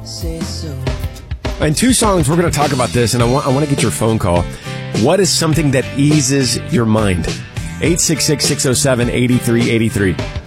In two songs, we're going to talk about this, and I want to get your phone call. What is something that eases your mind? 866-607-8383.